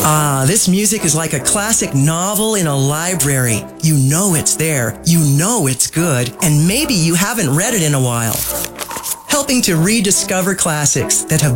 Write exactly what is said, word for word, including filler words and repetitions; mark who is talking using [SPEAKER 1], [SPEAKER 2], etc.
[SPEAKER 1] Ah, this music is like a classic novel in a library. You know it's there, you know it's good, and maybe you haven't read it in a while. Helping to rediscover classics that have